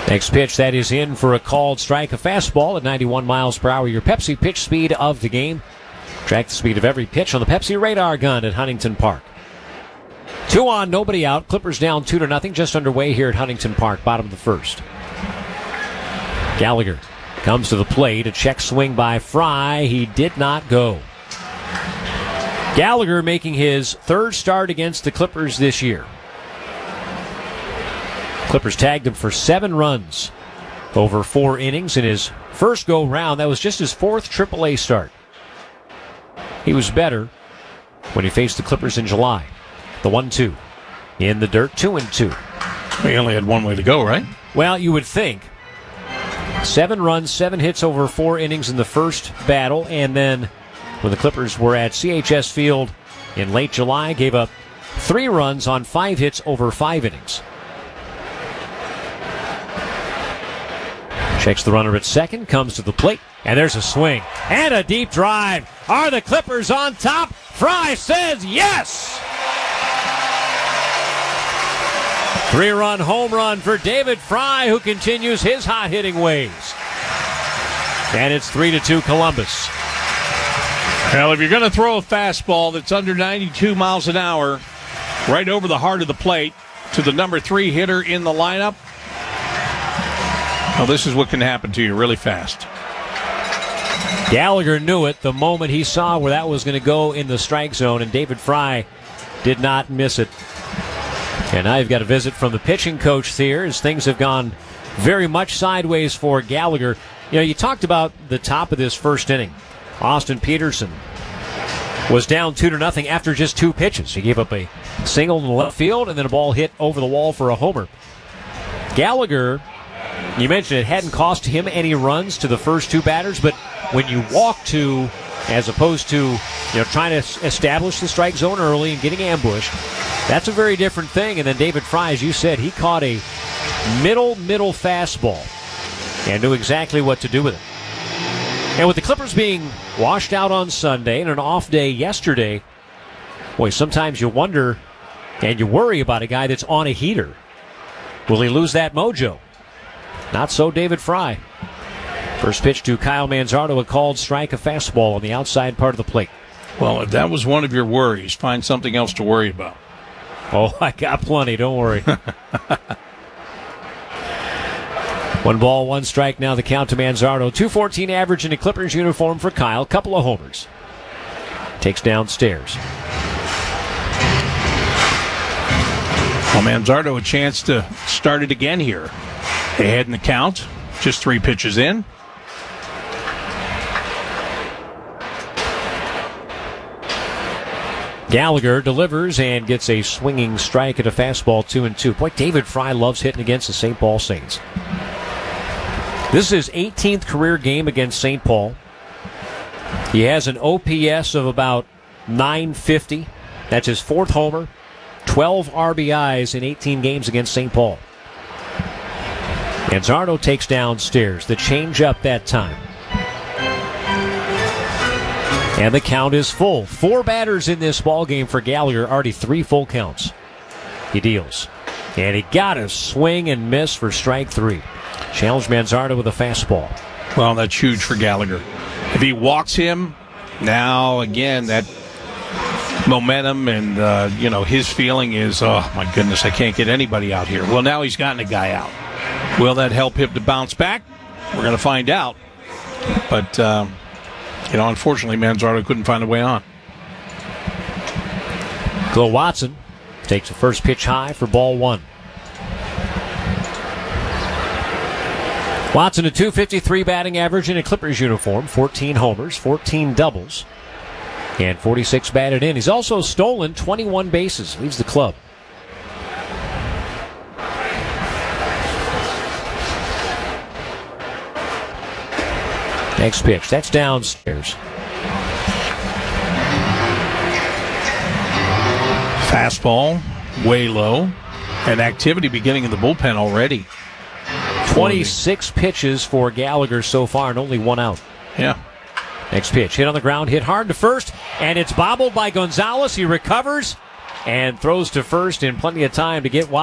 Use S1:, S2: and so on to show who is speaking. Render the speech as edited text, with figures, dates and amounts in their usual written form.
S1: Next pitch, that is in for a called strike. A fastball at 91 miles per hour. Your Pepsi pitch speed of the game. Track the speed of every pitch on the Pepsi radar gun at Huntington Park. 2 on, nobody out. Clippers down 2-0. Just underway here at Huntington Park, bottom of the first. Gallagher comes to the plate. A check swing by Fry. He did not go. Gallagher making his third start against the Clippers this year. Clippers tagged him for 7 runs over 4 innings in his first go-round. That was just his 4th AAA start. He was better when he faced the Clippers in July. The 1-2 in the dirt, 2-2.
S2: He only had one way to go, right?
S1: Well, you would think. 7 runs, 7 hits over 4 innings in the first battle, and then when the Clippers were at CHS Field in late July, gave up 3 runs on 5 hits over 5 innings. Checks the runner at second, comes to the plate, and there's a swing and a deep drive. Are the Clippers on top? Fry says yes! 3-run home run for David Fry, who continues his hot-hitting ways. And it's 3-2 Columbus.
S2: Well, if you're going to throw a fastball that's under 92 miles an hour right over the heart of the plate to the number 3 hitter in the lineup, well, this is what can happen to you really fast.
S1: Gallagher knew it the moment he saw where that was going to go in the strike zone, and David Fry did not miss it. And now you've got a visit from the pitching coach here as things have gone very much sideways for Gallagher. You know, you talked about the top of this first inning. Austin Peterson was down 2-0 after just 2 pitches. He gave up a single in the left field and then a ball hit over the wall for a homer. Gallagher, you mentioned it hadn't cost him any runs to the first 2 batters, but when you walk to, as opposed to trying to establish the strike zone early and getting ambushed, that's a very different thing. And then David Fry, as you said, he caught a middle fastball and knew exactly what to do with it. And with the Clippers being washed out on Sunday and an off day yesterday, boy, sometimes you wonder and you worry about a guy that's on a heater. Will he lose that mojo? Not so David Fry. First pitch to Kyle Manzardo, a called strike, a fastball on the outside part of the plate.
S2: Well, if that was one of your worries, find something else to worry about.
S1: Oh, I got plenty, don't worry. 1 ball, 1 strike, now the count to Manzardo. 214 average in a Clippers uniform for Kyle. Couple of homers. Takes downstairs.
S2: Well, Manzardo a chance to start it again here. Ahead in the count, just 3 pitches in.
S1: Gallagher delivers and gets a swinging strike at a fastball, 2-2. Boy, David Fry loves hitting against the St. Paul Saints. This is his 18th career game against St. Paul. He has an OPS of about 950. That's his 4th homer. 12 RBIs in 18 games against St. Paul. Manzardo takes downstairs. The change-up that time. And the count is full. 4 batters in this ball game for Gallagher. Already 3 full counts. He deals. And he got a swing and miss for strike 3. Challenged Manzardo with a fastball.
S2: Well, that's huge for Gallagher. If he walks him, now again, that momentum and, his feeling is, oh, my goodness, I can't get anybody out here. Well, now he's gotten a guy out. Will that help him to bounce back? We're going to find out. But, unfortunately, Manzardo couldn't find a way on.
S1: Glo Watson takes the first pitch high for ball 1. Watson, a .253 batting average in a Clippers uniform, 14 homers, 14 doubles, and 46 batted in. He's also stolen 21 bases, leads the club. Next pitch, that's downstairs.
S2: Fastball, way low, and activity beginning in the bullpen already.
S1: 26 pitches for Gallagher so far and only 1 out.
S2: Yeah.
S1: Next pitch, hit on the ground, hit hard to first, and it's bobbled by Gonzalez. He recovers and throws to first in plenty of time to get